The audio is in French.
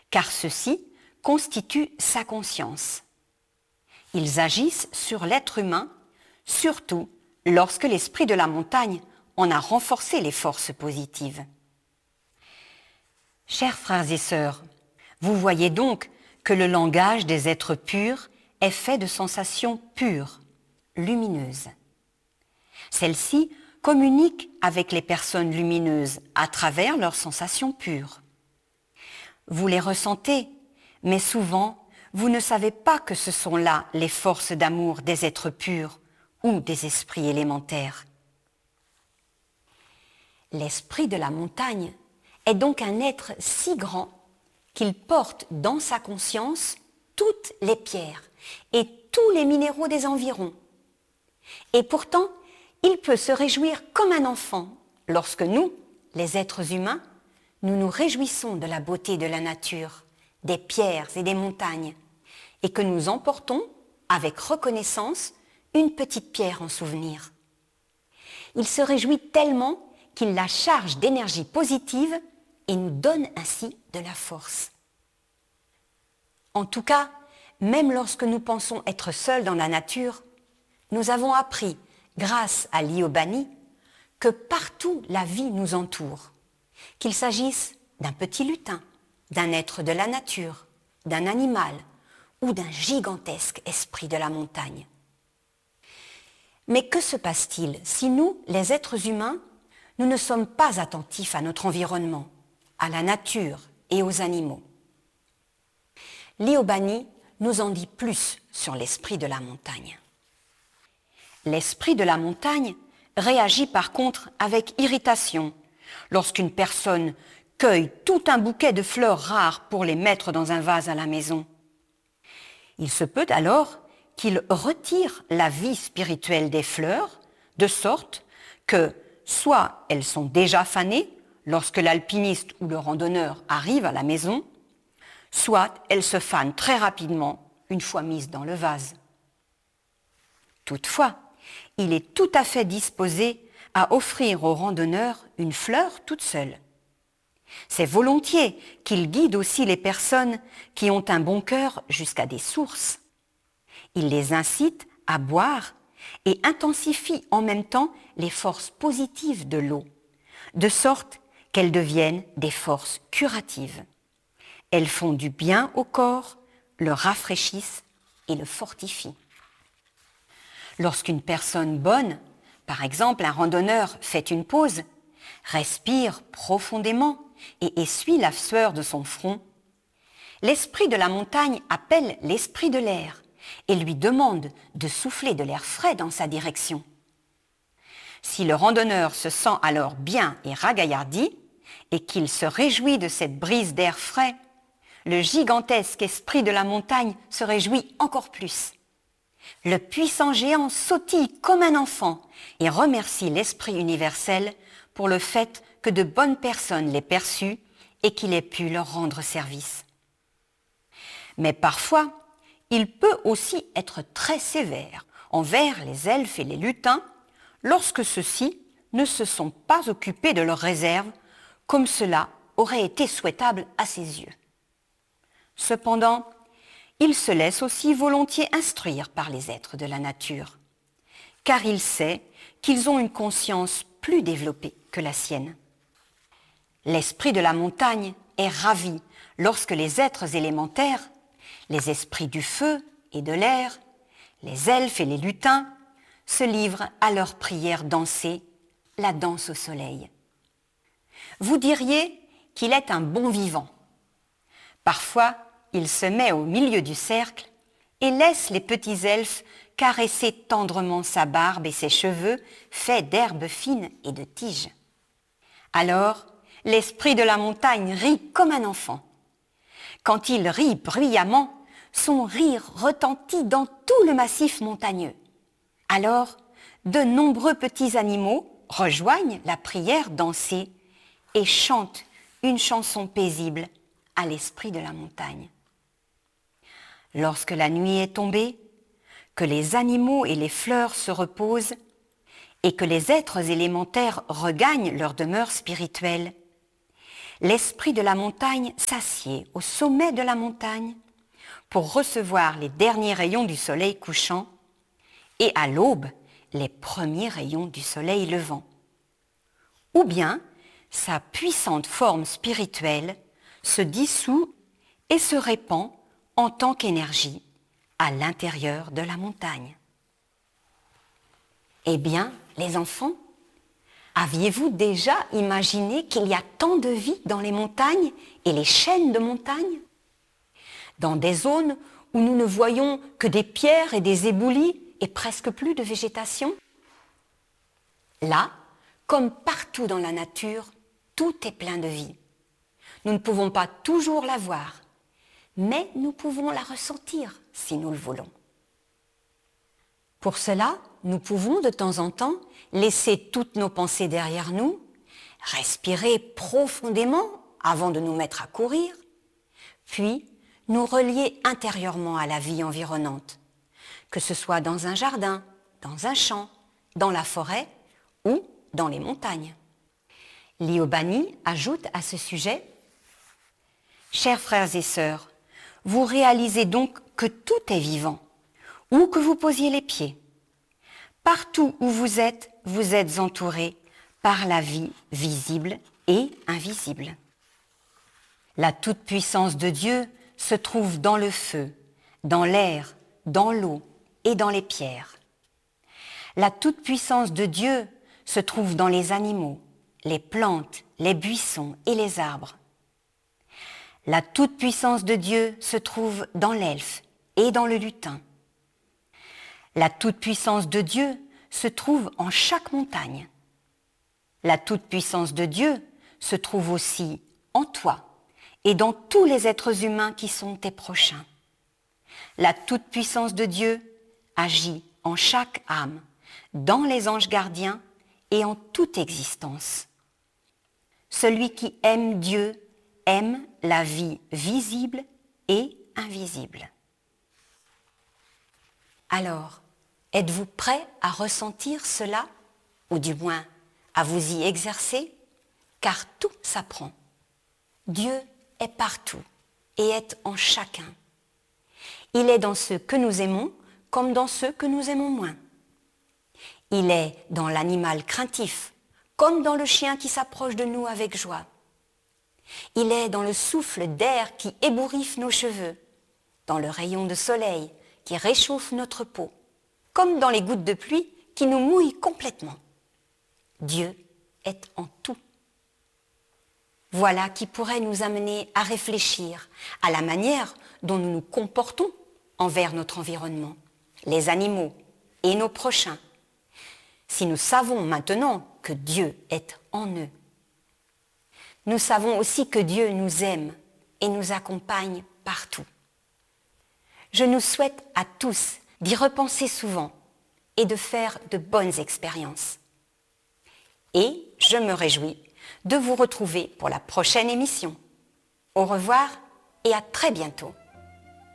car ceux-ci constituent sa conscience. Ils agissent sur l'être humain, surtout lorsque l'esprit de la montagne en a renforcé les forces positives. Chers frères et sœurs, vous voyez donc que le langage des êtres purs est fait de sensations pures, lumineuses. Celles-ci communiquent avec les personnes lumineuses à travers leurs sensations pures. Vous les ressentez, mais souvent, vous ne savez pas que ce sont là les forces d'amour des êtres purs ou des esprits élémentaires. L'esprit de la montagne est donc un être si grand qu'il porte dans sa conscience toutes les pierres et tous les minéraux des environs. Et pourtant, il peut se réjouir comme un enfant lorsque nous, les êtres humains, nous nous réjouissons de la beauté de la nature, des pierres et des montagnes, et que nous emportons, avec reconnaissance, une petite pierre en souvenir. Il se réjouit tellement qu'il la charge d'énergie positive et nous donne ainsi de la force. En tout cas, même lorsque nous pensons être seuls dans la nature, nous avons appris, grâce à l'Iobani, que partout la vie nous entoure, qu'il s'agisse d'un petit lutin, d'un être de la nature, d'un animal ou d'un gigantesque esprit de la montagne. Mais que se passe-t-il si nous, les êtres humains, nous ne sommes pas attentifs à notre environnement, à la nature et aux animaux? L'Iobani nous en dit plus sur l'esprit de la montagne. L'esprit de la montagne réagit par contre avec irritation lorsqu'une personne cueille tout un bouquet de fleurs rares pour les mettre dans un vase à la maison. Il se peut alors qu'il retire la vie spirituelle des fleurs, de sorte que soit elles sont déjà fanées lorsque l'alpiniste ou le randonneur arrive à la maison, soit elles se fanent très rapidement une fois mises dans le vase. Toutefois, il est tout à fait disposé à offrir au randonneur une fleur toute seule. C'est volontiers qu'il guide aussi les personnes qui ont un bon cœur jusqu'à des sources. Il les incite à boire et intensifie en même temps les forces positives de l'eau, de sorte qu'elles deviennent des forces curatives. Elles font du bien au corps, le rafraîchissent et le fortifient. Lorsqu'une personne bonne, par exemple un randonneur, fait une pause, respire profondément et essuie la sueur de son front, l'esprit de la montagne appelle l'esprit de l'air et lui demande de souffler de l'air frais dans sa direction. Si le randonneur se sent alors bien et ragaillardi et qu'il se réjouit de cette brise d'air frais, le gigantesque esprit de la montagne se réjouit encore plus. Le puissant géant sautille comme un enfant et remercie l'Esprit universel pour le fait que de bonnes personnes l'aient perçu et qu'il ait pu leur rendre service. Mais parfois, il peut aussi être très sévère envers les elfes et les lutins lorsque ceux-ci ne se sont pas occupés de leurs réserves comme cela aurait été souhaitable à ses yeux. Cependant, il se laisse aussi volontiers instruire par les êtres de la nature, car il sait qu'ils ont une conscience plus développée que la sienne. L'esprit de la montagne est ravi lorsque les êtres élémentaires, les esprits du feu et de l'air, les elfes et les lutins, se livrent à leur prière dansée, la danse au soleil. Vous diriez qu'il est un bon vivant. Parfois, il se met au milieu du cercle et laisse les petits elfes caresser tendrement sa barbe et ses cheveux faits d'herbes fines et de tiges. Alors, l'esprit de la montagne rit comme un enfant. Quand il rit bruyamment, son rire retentit dans tout le massif montagneux. Alors, de nombreux petits animaux rejoignent la prière dansée et chantent une chanson paisible à l'esprit de la montagne. Lorsque la nuit est tombée, que les animaux et les fleurs se reposent et que les êtres élémentaires regagnent leur demeure spirituelle, l'esprit de la montagne s'assied au sommet de la montagne pour recevoir les derniers rayons du soleil couchant et à l'aube les premiers rayons du soleil levant. Ou bien sa puissante forme spirituelle se dissout et se répand en tant qu'énergie à l'intérieur de la montagne. Eh bien, les enfants, aviez-vous déjà imaginé qu'il y a tant de vie dans les montagnes et les chaînes de montagnes? Dans des zones où nous ne voyons que des pierres et des éboulis et presque plus de végétation? Là, comme partout dans la nature, tout est plein de vie. Nous ne pouvons pas toujours la voir, mais nous pouvons la ressentir si nous le voulons. Pour cela, nous pouvons de temps en temps laisser toutes nos pensées derrière nous, respirer profondément avant de nous mettre à courir, puis nous relier intérieurement à la vie environnante, que ce soit dans un jardin, dans un champ, dans la forêt ou dans les montagnes. Liobani ajoute à ce sujet « Chers frères et sœurs, vous réalisez donc que tout est vivant, où que vous posiez les pieds. Partout où vous êtes entourés par la vie visible et invisible. La toute-puissance de Dieu se trouve dans le feu, dans l'air, dans l'eau et dans les pierres. La toute-puissance de Dieu se trouve dans les animaux, les plantes, les buissons et les arbres. La toute-puissance de Dieu se trouve dans l'elfe et dans le lutin. La toute-puissance de Dieu se trouve en chaque montagne. La toute-puissance de Dieu se trouve aussi en toi et dans tous les êtres humains qui sont tes prochains. La toute-puissance de Dieu agit en chaque âme, dans les anges gardiens et en toute existence. Celui qui aime Dieu aime la vie visible et invisible. Alors, êtes-vous prêt à ressentir cela, ou du moins à vous y exercer? Car tout s'apprend. Dieu est partout et est en chacun. Il est dans ceux que nous aimons comme dans ceux que nous aimons moins. Il est dans l'animal craintif comme dans le chien qui s'approche de nous avec joie. Il est dans le souffle d'air qui ébouriffe nos cheveux, dans le rayon de soleil qui réchauffe notre peau, comme dans les gouttes de pluie qui nous mouillent complètement. Dieu est en tout. Voilà qui pourrait nous amener à réfléchir à la manière dont nous nous comportons envers notre environnement, les animaux et nos prochains, si nous savons maintenant que Dieu est en eux. Nous savons aussi que Dieu nous aime et nous accompagne partout. Je nous souhaite à tous d'y repenser souvent et de faire de bonnes expériences. Et je me réjouis de vous retrouver pour la prochaine émission. Au revoir et à très bientôt.